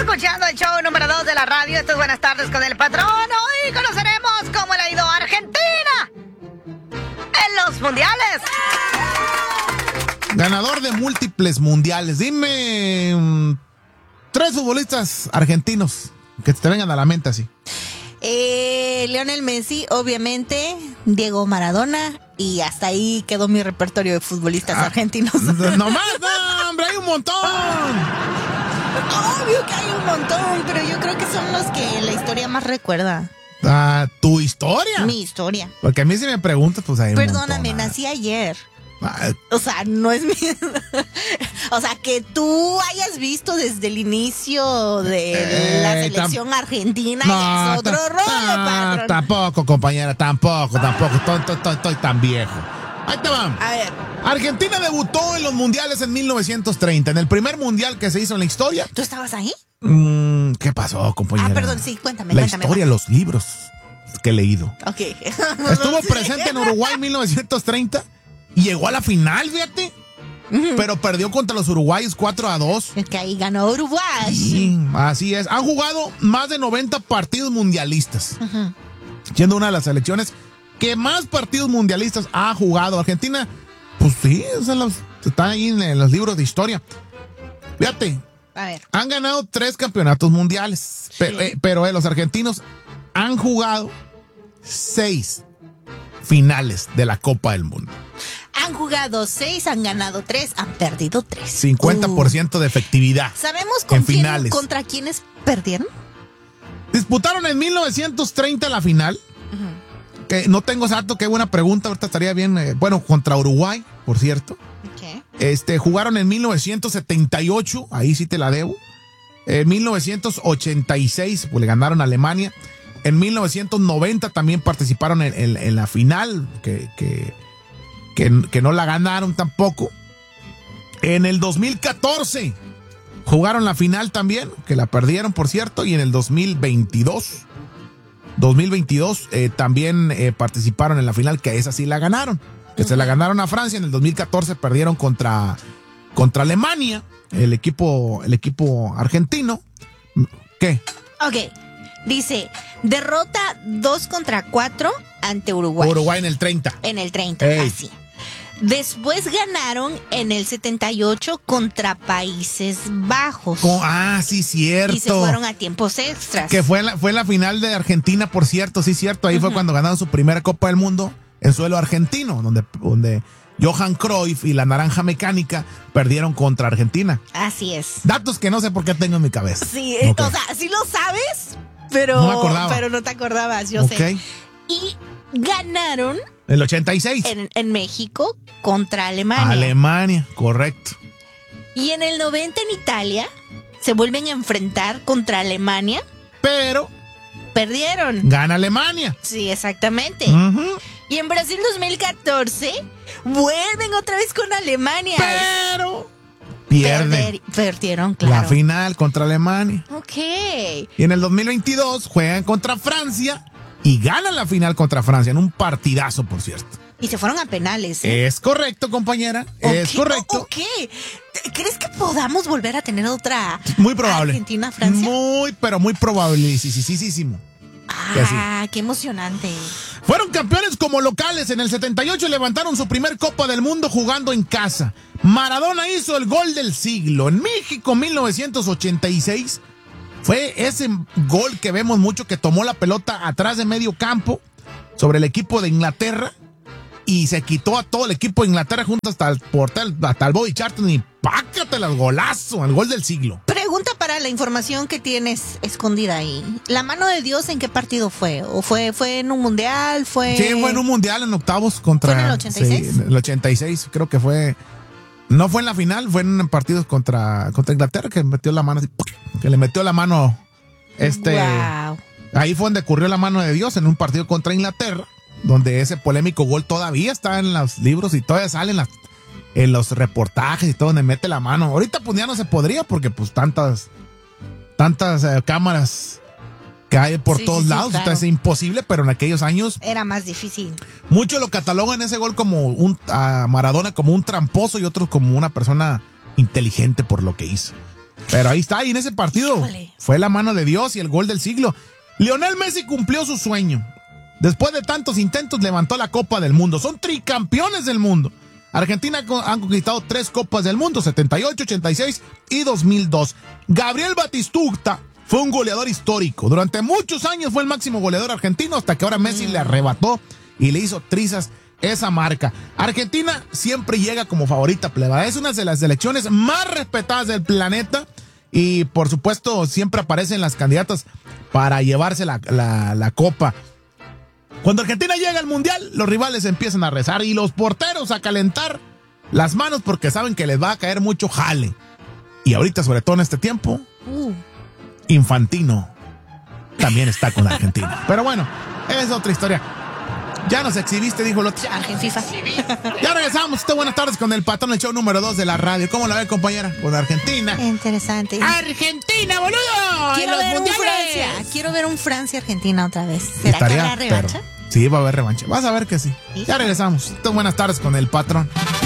escuchando el show número 2 de la radio. Esto es Buenas Tardes con el Patrón. Hoy conoceremos cómo le ha ido a Argentina en los mundiales. Ganador de múltiples mundiales. Dime 3 futbolistas argentinos que te vengan a la mente así. Lionel Messi, obviamente, Diego Maradona, y hasta ahí quedó mi repertorio de futbolistas argentinos. No más, no, hombre, hay un montón. Obvio que hay un montón, pero yo creo que son los que la historia más recuerda. ¿Tu historia? Mi historia. Porque a mí si me preguntas, pues hay un Perdóname, montón, nací ayer. Ah, O sea, no es mi... O sea, que tú hayas visto desde el inicio de la selección argentina ya es otro rollo, patrón. Tampoco, compañera, tampoco. Estoy tan viejo. Ahí te va. A ver, Argentina debutó en los mundiales en 1930, en el primer mundial que se hizo en la historia. ¿tú estabas ahí? ¿Qué pasó, compañera? Perdón, sí, cuéntame. La historia, los libros que he leído. Ok. Estuvo presente en Uruguay en 1930 y llegó a la final, fíjate. Pero perdió contra los uruguayos 4-2. Es que ahí ganó Uruguay. Sí, así es. Han jugado más de 90 partidos mundialistas. Siendo una de las selecciones que más partidos mundialistas ha jugado. Argentina, pues sí, está ahí en los libros de historia. Fíjate, A ver. han ganado 3 campeonatos mundiales. Pero los argentinos han jugado 6 finales de la Copa del Mundo. Han jugado 6, han ganado 3, han perdido 3. 50% de efectividad. ¿Sabemos en finales. contra quiénes perdieron? Disputaron en 1930 la final. Que no tengo exacto, qué buena pregunta. Ahorita estaría bien. Bueno, contra Uruguay, por cierto. Okay. Jugaron en 1978, ahí sí te la debo. En 1986, pues le ganaron a Alemania. En 1990 también participaron en la final, que no la ganaron tampoco. En el 2014 jugaron la final también, que la perdieron, por cierto. Y en el 2022 también participaron en la final, que esa sí la ganaron. Que se la ganaron a Francia. En el 2014 perdieron contra Alemania, el equipo argentino. ¿Qué? Ok. Dice, derrota 2-4 ante Uruguay. Uruguay en el 30. En el 30, Ey. así. Después ganaron en el 78 contra Países Bajos. Sí, cierto. Y se fueron a tiempos extras. Que fue la final de Argentina, por cierto, sí, cierto. Ahí fue cuando ganaron su primera Copa del Mundo en suelo argentino, donde Johan Cruyff y la Naranja Mecánica perdieron contra Argentina. Así es. Datos que no sé por qué tengo en mi cabeza. Sí, Okay. o sea, sí lo sabes, pero No me acordaba. pero no te acordabas, yo sé. Y ganaron El 86. en México contra Alemania. Alemania, correcto. Y en el 90 en Italia se vuelven a enfrentar contra Alemania. Pero Perdieron. gana Alemania. Sí, exactamente. Ujú. Y en Brasil 2014 vuelven otra vez con Alemania. Pero pierden Perdieron, claro. la final contra Alemania. Ok. Y en el 2022 juegan contra Francia y ganan la final contra Francia en un partidazo, por cierto. Y se fueron a penales. Es correcto, compañera. Es correcto. Ok. ¿Crees que podamos volver a tener otra Muy probable. Argentina-Francia? Pero muy probable. Sí. Qué emocionante. Fueron campeones como locales. En el 78 levantaron su primer Copa del Mundo jugando en casa. Maradona hizo el gol del siglo. En México, 1986, fue ese gol que vemos mucho, que tomó la pelota atrás de medio campo sobre el equipo de Inglaterra y se quitó a todo el equipo de Inglaterra junto hasta el portal, hasta el Bobby Charlton, y pácatela el golazo, el gol del siglo. Pregunta para la información que tienes escondida ahí. ¿La mano de Dios en qué partido fue? ¿O fue en un mundial? Sí, fue en un mundial en octavos contra... ¿Fue en el 86? Sí, en el 86 creo que fue... No fue en la final, fue en partidos contra Inglaterra, que metió la mano así, que le metió la mano Wow. Ahí fue donde ocurrió la mano de Dios, en un partido contra Inglaterra, donde ese polémico gol todavía está en los libros y todavía sale en los reportajes y todo, donde mete la mano. Ahorita pues ya no se podría, porque pues tantas cámaras que hay por todos lados, claro. Es imposible, pero en aquellos años Era más difícil. muchos lo catalogan ese gol como a Maradona como un tramposo y otros como una persona inteligente por lo que hizo. Pero ahí está, y en ese partido fue la mano de Dios y el gol del siglo. Lionel Messi cumplió su sueño. Después de tantos intentos levantó la Copa del Mundo. Son tricampeones del mundo. Argentina han conquistado 3 Copas del Mundo, 78, 86 y 2002. Gabriel Batistuta fue un goleador histórico. Durante muchos años fue el máximo goleador argentino hasta que ahora Messi le arrebató y le hizo trizas esa marca. Argentina siempre llega como favorita, pleba. Es una de las selecciones más respetadas del planeta y por supuesto siempre aparecen las candidatas para llevarse la copa. Cuando Argentina llega al Mundial, los rivales empiezan a rezar y los porteros a calentar las manos porque saben que les va a caer mucho jale. Y ahorita, sobre todo en este tiempo, Infantino también está con la Argentina. Pero bueno, es otra historia. Ya nos exhibiste, dijo el otro. FIFA. Ya regresamos. Buenas tardes con el patrón, el show número 2 de la radio. ¿Cómo la ve, compañera? Con Argentina. Interesante. ¡Argentina, boludo! Quiero ver un Francia-Argentina otra vez. ¿Será que habrá revancha? Sí, va a haber revancha. Vas a ver que sí. Ya regresamos. Buenas tardes con el patrón.